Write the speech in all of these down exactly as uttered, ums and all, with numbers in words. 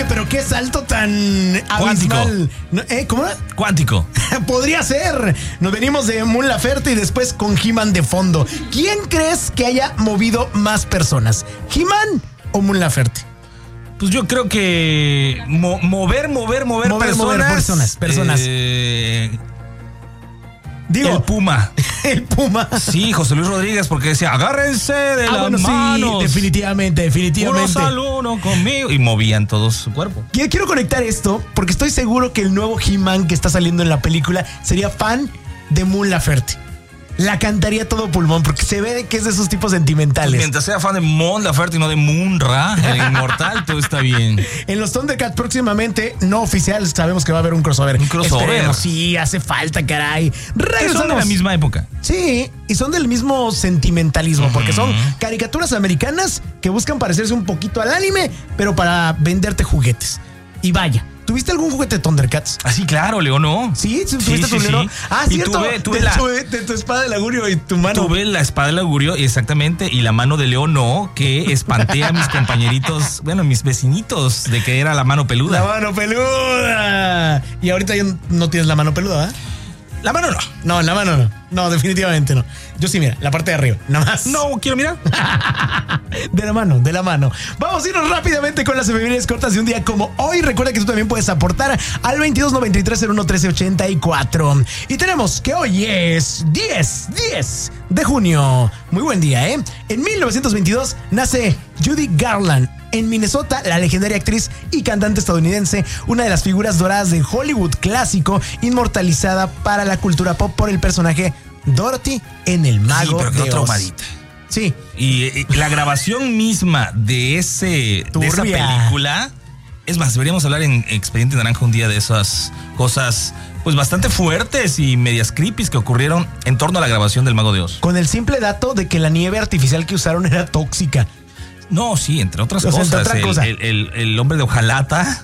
pero qué salto tan abismal. ¿Eh? ¿Cómo? Cuántico. Podría ser. Nos venimos de Mon Laferte y después con He-Man de fondo. ¿Quién crees que haya movido más personas? ¿He-Man o Mon Laferte? Pues yo creo que mo- mover, mover, mover, mover personas. Mover personas, personas. Eh, Digo, el Puma. El Puma. Sí, José Luis Rodríguez, porque decía, agárrense de ah, las bueno, manos. Sí, definitivamente, definitivamente. Uno al uno conmigo. Y movían todo su cuerpo. Quiero conectar esto porque estoy seguro que el nuevo He-Man que está saliendo en la película sería fan de Mon Laferte. La cantaría todo pulmón porque se ve que es de esos tipos sentimentales. Pues mientras sea fan de Mon Laferte y no de Munra, el inmortal, todo está bien. En los Thundercats próximamente, no oficial, sabemos que va a haber un crossover. Un crossover. Esperemos, sí, hace falta, caray. Regresamos. Son de la misma época. Sí, y son del mismo sentimentalismo, uh-huh. porque son caricaturas americanas que buscan parecerse un poquito al anime, pero para venderte juguetes. Y vaya. ¿Tuviste algún juguete de Thundercats? Ah, sí, claro, Leo, ¿no? Sí, ¿tuviste sí, tu sí, Leo? sí. Ah, y cierto. Tuve, tuve de, la, tu, de tu espada del augurio y tu mano. Tuve la espada del augurio, exactamente, y la mano de Leo no, que espanté a mis compañeritos, bueno, mis vecinitos, de que era la mano peluda. La mano peluda. Y ahorita ya no tienes la mano peluda, ¿eh? La mano no. No, la mano no. No, definitivamente no. Yo sí, mira, la parte de arriba, nada más. No, quiero mirar. De la mano, de la mano. Vamos a irnos rápidamente con las efemérides cortas de un día como hoy. Recuerda que tú también puedes aportar al veintidós noventa y tres cero uno trece ochenta y cuatro. Y tenemos que hoy es diez, diez de junio. Muy buen día, ¿eh? En mil novecientos veintidós nace Judy Garland. En Minnesota, la legendaria actriz y cantante estadounidense, una de las figuras doradas del Hollywood clásico, inmortalizada para la cultura pop por el personaje Dorothy en El Mago sí, pero quedó de Oz. traumadita. Sí. Y, y la grabación misma de, ese, de esa película, es más, deberíamos hablar en Expediente Naranja un día de esas cosas pues bastante fuertes y medias creepy que ocurrieron en torno a la grabación del Mago de Oz. Con el simple dato de que la nieve artificial que usaron era tóxica. No, sí, entre otras o sea, cosas. Entre otra el, cosa. El, el, el hombre de hojalata.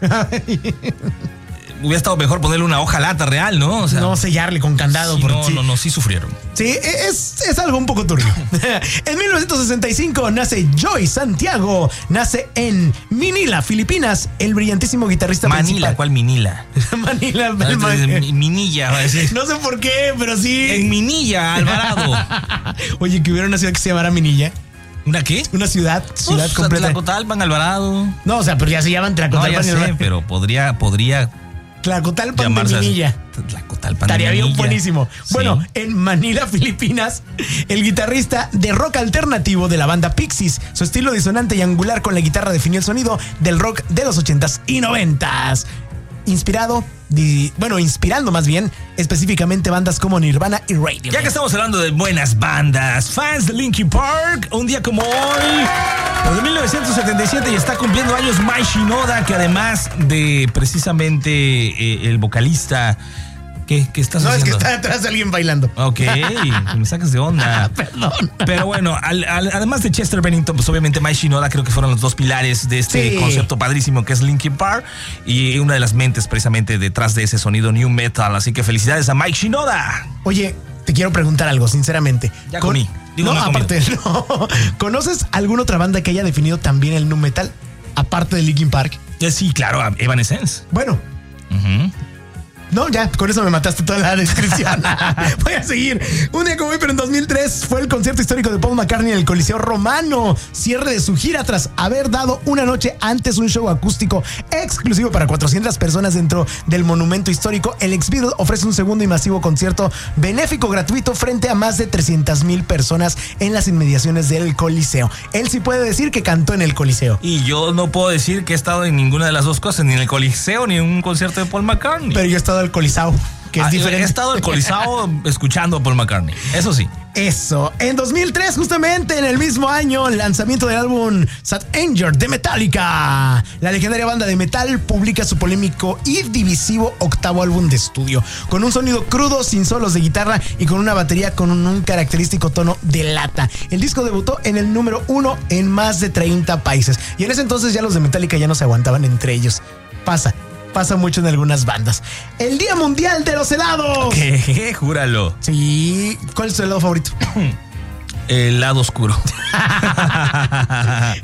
Hubiera estado mejor ponerle una hojalata real, ¿no? O sea, no sellarle con candado. Sí, por no, sí. no, no, sí sufrieron. Sí, es, es algo un poco turbio. En mil novecientos sesenta y cinco nace Joy Santiago. Nace en Manila, Filipinas, el brillantísimo guitarrista Manila, principal. ¿cuál Manila? Manila, no, el man... Minilla, va a decir. No sé por qué, pero sí. En Minilla, Alvarado. Oye, que hubiera una ciudad que se llamara Minilla. ¿Una qué? Una ciudad, ciudad pues, completa. Tlacotalpan, Alvarado. No, o sea, pero ya se llaman Tlacotalpan. No, ya sé, pero podría, podría Tlacotalpan de Minilla. Tlacotalpan Estaría de bien buenísimo. Sí. Bueno, en Manila, Filipinas, el guitarrista de rock alternativo de la banda Pixies. Su estilo disonante y angular con la guitarra definió el sonido del rock de los ochentas y noventas. Inspirado, di, bueno, inspirando más bien, específicamente bandas como Nirvana y Radiohead. Ya que estamos hablando de buenas bandas, fans de Linkin Park, un día como hoy, pues de mil novecientos setenta y siete, y está cumpliendo años Mai Shinoda, que además de precisamente eh, el vocalista... ¿Qué, ¿Qué estás no, haciendo? No, es que está atrás alguien bailando. Ok, me sacas de onda. Perdón. Pero bueno, al, al, además de Chester Bennington, pues obviamente Mai Shinoda creo que fueron los dos pilares de este sí. concepto padrísimo que es Linkin Park y una de las mentes precisamente detrás de ese sonido new metal. Así que felicidades a Mai Shinoda. Oye, te quiero preguntar algo, sinceramente. Ya Con, comí. Digo, no, no aparte, no. ¿Conoces alguna otra banda que haya definido también el nu metal? Aparte de Linkin Park. Sí, claro, Evanescence. Bueno. Uh-huh. No, ya, con eso me mataste toda la descripción. Voy a seguir. Un día como hoy, pero en dos mil tres fue el concierto histórico de Paul McCartney en el Coliseo Romano. Cierre de su gira tras haber dado una noche antes un show acústico exclusivo para cuatrocientas personas dentro del monumento histórico. El ex-Beatle ofrece un segundo y masivo concierto benéfico gratuito frente a más de trescientas mil personas en las inmediaciones del Coliseo. Él sí puede decir que cantó en el Coliseo. Y yo no puedo decir que he estado en ninguna de las dos cosas, ni en el Coliseo ni en un concierto de Paul McCartney. Pero yo he estado al Coliseo, que es ah, diferente. He estado al Coliseo escuchando a Paul McCartney, eso sí. Eso. En dos mil tres, justamente en el mismo año, el lanzamiento del álbum Sad Anger de Metallica. La legendaria banda de metal publica su polémico y divisivo octavo álbum de estudio, con un sonido crudo, sin solos de guitarra y con una batería con un, un característico tono de lata. El disco debutó en el número uno en más de treinta países. Y en ese entonces ya los de Metallica ya no se aguantaban entre ellos. Pasa. Pasa mucho en algunas bandas. El Día Mundial de los Helados. ¿Qué? Júralo. Sí. ¿Cuál es tu helado favorito? El lado oscuro.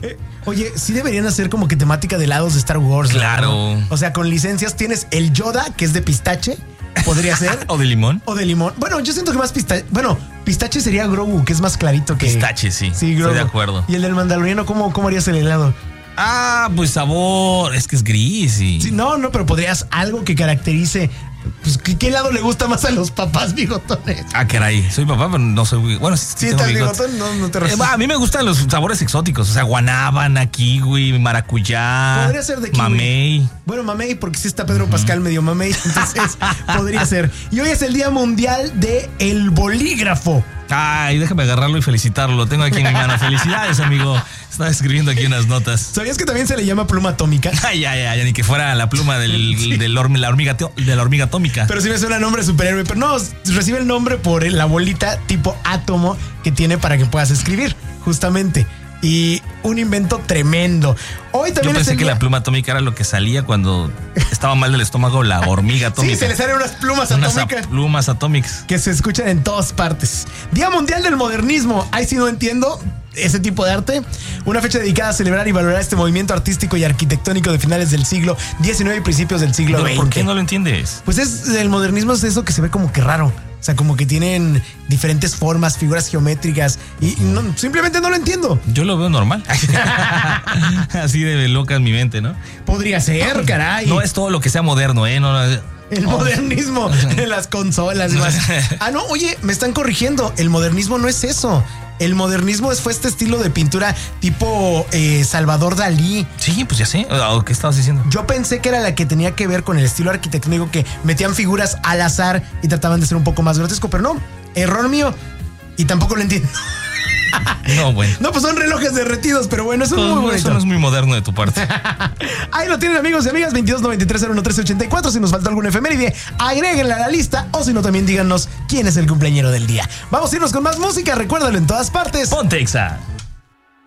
Oye, sí deberían hacer como que temática de helados de Star Wars. Claro. ¿no? O sea, con licencias tienes el Yoda, que es de pistache. Podría ser. ¿O de limón? O de limón. Bueno, yo siento que más pistache. Bueno, pistache sería Grogu, que es más clarito que. Pistache, sí. Sí, Grogu. Estoy de acuerdo. Y el del mandaloriano, ¿cómo, cómo harías el helado? Ah, pues sabor. Es que es gris y. Sí, no, no, pero podrías algo que caracterice. Pues, ¿qué, ¿qué helado le gusta más a los papás bigotones? Ah, caray. Soy papá, pero no soy. Bueno, sí, sí estás bigotón, no, no te eh, A mí me gustan los sabores exóticos. O sea, guanábana, kiwi, maracuyá. Podría ser de kiwi. Mamey. Bueno, mamey, porque sí está Pedro uh-huh. Pascal medio mamey. Entonces, podría ser. Y hoy es el Día Mundial del Bolígrafo. Ay, déjame agarrarlo y felicitarlo. Lo tengo aquí en mi mano. Felicidades, amigo. Estaba escribiendo aquí unas notas. ¿Sabías que también se le llama pluma atómica? Ay, ay, ay, ni que fuera la pluma del, sí. del horm, la hormiga, de la hormiga atómica. Pero sí me suena nombre superhéroe. Pero no, recibe el nombre por la bolita tipo átomo que tiene para que puedas escribir, justamente. Y un invento tremendo. Hoy también Yo pensé que día... la pluma atómica era lo que salía cuando estaba mal del estómago, la hormiga atómica. Sí, se le salen unas plumas unas atómicas. A plumas atómicas. Que se escuchan en todas partes. Día Mundial del Modernismo. Ahí sí no entiendo ese tipo de arte. Una fecha dedicada a celebrar y valorar este movimiento artístico y arquitectónico de finales del siglo diecinueve y principios del siglo veinte. ¿Por qué no lo entiendes? Pues es el modernismo es eso que se ve como que raro. O sea, como que tienen diferentes formas, figuras geométricas y no, simplemente no lo entiendo. Yo lo veo normal. Así de loca en mi mente, ¿no? Podría ser, caray. No es todo lo que sea moderno, ¿eh? No, no. El oh. modernismo en las consolas y más. Ah, no, oye, me están corrigiendo. El modernismo no es eso. El modernismo fue este estilo de pintura tipo eh, Salvador Dalí. Sí, pues ya sé. ¿Qué estabas diciendo? Yo pensé que era la que tenía que ver con el estilo arquitectónico, que metían figuras al azar y trataban de ser un poco más grotesco, pero no, error mío. Y tampoco lo entiendo. No, bueno. No, pues son relojes derretidos, pero bueno, eso pues, es muy bonito. Eso no es muy moderno de tu parte. Ahí lo tienen, amigos y amigas, veintidós noventa y tres cero uno trece ochenta y cuatro. Si nos falta algún efeméride, agréguenla a la lista, o si no, también díganos quién es el cumpleañero del día. Vamos a irnos con más música, recuérdalo en todas partes. Ponte Exa.